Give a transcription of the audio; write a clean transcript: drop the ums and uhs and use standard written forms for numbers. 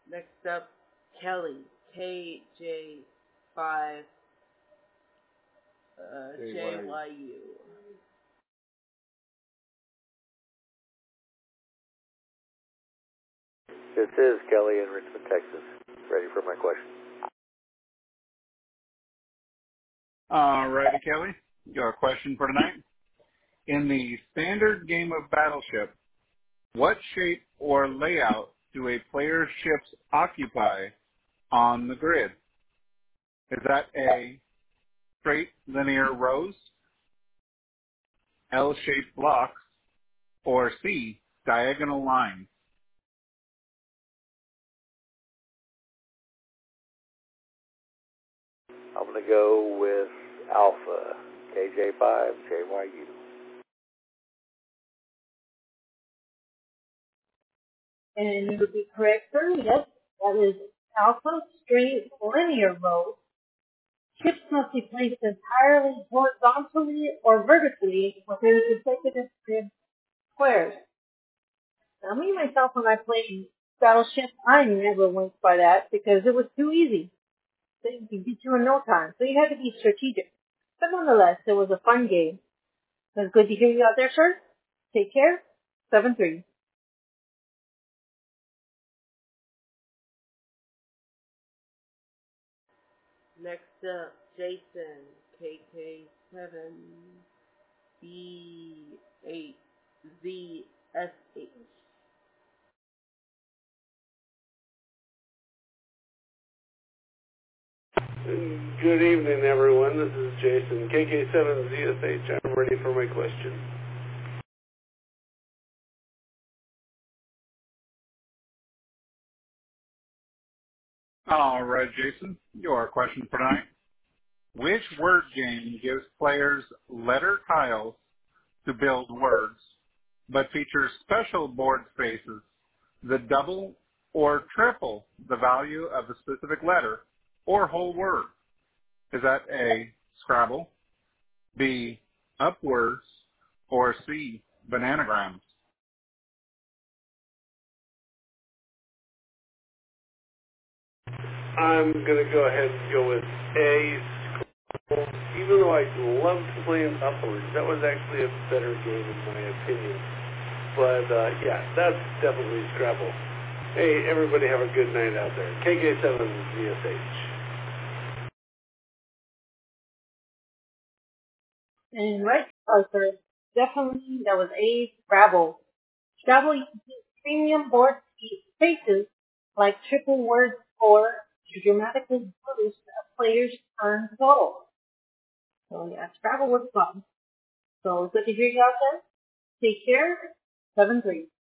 Next up, Kelly, KJ5 JYU. This is Kelly in Richmond, Texas. Ready for my question. All righty, Kelly. Your question for tonight. In the standard game of Battleship, what shape or layout do a player's ships occupy on the grid? Is that A, straight linear rows, L-shaped blocks, or C, diagonal lines? I'm going to go with Alpha, KJ5, JYU. And you would be correct, sir. Yes, that is alpha, straight linear rows. Ships must be placed entirely horizontally or vertically within consecutive grid squares. Now, me myself, when I played Battleship, I never went by that because it was too easy. They could beat you in no time. So you had to be strategic. But nonetheless, it was a fun game. It was good to hear you out there, sir. Take care. 7-3. Next up, Jason, KK7B8ZSH. Good evening, everyone. This is Jason, KK7ZSH. I'm ready for my question. All right, Jason. Your question for tonight. Which word game gives players letter tiles to build words, but features special board spaces that double or triple the value of the specific letter or whole word? Is that A, Scrabble, B, Upwords, or C, Bananagrams? I'm going to go ahead and go with A, Scrabble. Even though I loved playing Upwards, that was actually a better game in my opinion. But yeah, that's definitely Scrabble. Hey, everybody have a good night out there. KK7ZSH. And right answer, definitely that was A, Scrabble. Scrabble uses premium board spaces like triple word score to dramatically boost a player's turn total. So yeah, Scrabble was fun. So good to hear you out there. Take care. 7-3.